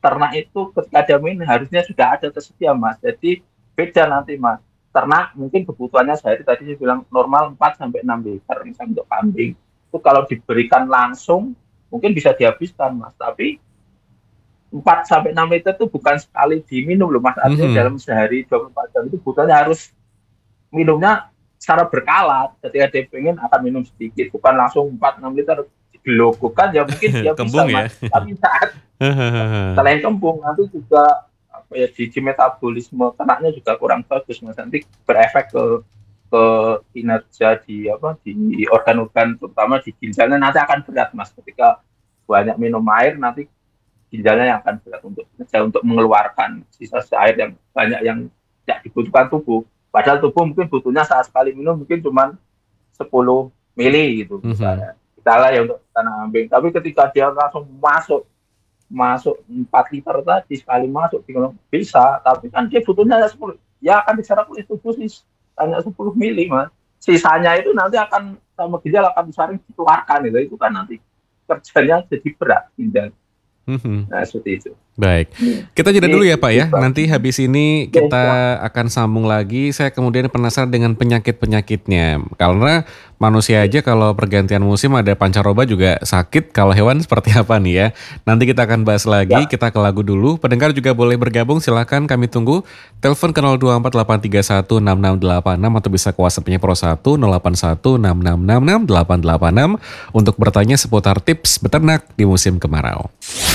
ternak itu ketika jamin harusnya sudah ada tersedia Mas. Jadi beda nanti Mas. Ternak mungkin kebutuhannya sehari tadi saya bilang normal 4 sampai 6 liter misalnya untuk kambing. Itu kalau diberikan langsung mungkin bisa dihabiskan Mas. Tapi 4 sampai 6 liter itu bukan sekali diminum loh Mas. Artinya dalam sehari 24 jam itu kebutuhannya harus minumnya secara berkala. Ketika dia pengen akan minum sedikit, bukan langsung 4-6 liter digelogokan ya mungkin dia bisa Kembung ya. Mas. Tapi saat selain kembung nanti juga apa ya di metabolisme ternaknya juga kurang bagus Mas. Nanti berefek ke kinerja di organ-organ terutama di ginjalnya nanti akan berat Mas. Ketika banyak minum air nanti ginjalnya yang akan berat untuk mengeluarkan sisa air yang banyak yang tidak dibutuhkan tubuh. Padahal tubuh mungkin butuhnya saat sekali minum mungkin cuma 10 mili gitu misalnya. Kita lah ya untuk tanah kambing. Tapi ketika dia langsung masuk 4 liter tadi sekali masuk bisa, tapi kan dia butuhnya 10. Ya akan diserap oleh tubuh sih hanya 10 mili Mas. Sisanya itu nanti akan sama ginjal akan disaring dikeluarkan itu kan nanti kerjanya jadi berat ginjal. Nah seperti itu. Baik, kita jeda dulu ya Pak ya. Nanti habis ini kita akan sambung lagi. Saya kemudian penasaran dengan penyakit-penyakitnya. Karena manusia aja kalau pergantian musim ada pancaroba juga sakit. Kalau hewan seperti apa nih ya? Nanti kita akan bahas lagi. Kita ke lagu dulu. Pendengar juga boleh bergabung. Silakan kami tunggu. Telepon ke 024 831 6686 atau bisa ke WhatsApp-nya Pro 1 081 6666 886 untuk bertanya seputar tips beternak di musim kemarau.